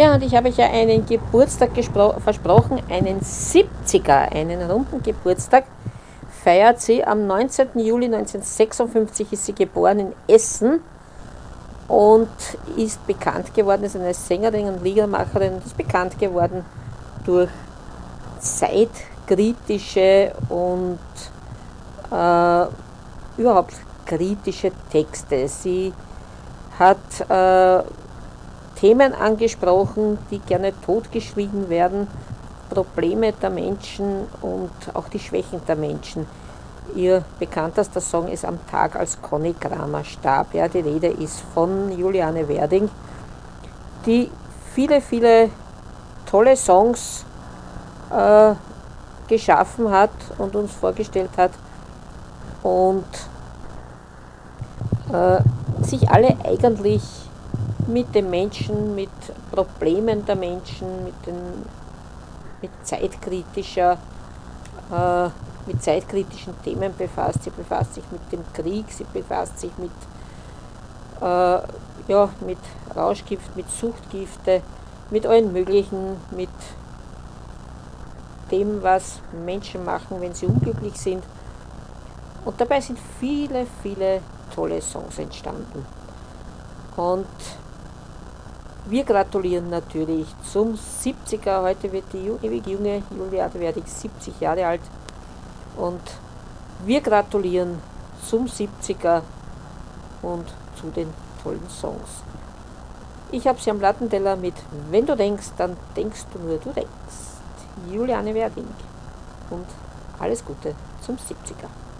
Ja, und ich habe euch ja einen Geburtstag versprochen, einen 70er, einen runden Geburtstag feiert sie. Am 19. Juli 1956 ist sie geboren in Essen und ist bekannt geworden, ist eine Sängerin und Liedermacherin und ist bekannt geworden durch zeitkritische und überhaupt kritische Texte. Sie hat Themen angesprochen, die gerne totgeschwiegen werden, Probleme der Menschen und auch die Schwächen der Menschen. Ihr bekanntester Song ist Am Tag, als Conny Kramer starb. Ja, die Rede ist von Juliane Werding, die viele, viele tolle Songs geschaffen hat und uns vorgestellt hat und sich alle eigentlich mit den Menschen, mit Problemen der Menschen, mit zeitkritischen Themen befasst. Sie befasst sich mit dem Krieg, sie befasst sich mit Rauschgift, mit Suchtgifte, mit allen möglichen, mit dem, was Menschen machen, wenn sie unglücklich sind. Und dabei sind viele, viele tolle Songs entstanden. Und wir gratulieren natürlich zum 70er. Heute wird die ewig junge Juliane Werding 70 Jahre alt. Und wir gratulieren zum 70er und zu den tollen Songs. Ich habe sie am Plattenteller mit Wenn du denkst, dann denkst du nur, du denkst. Juliane Werding. Und alles Gute zum 70er.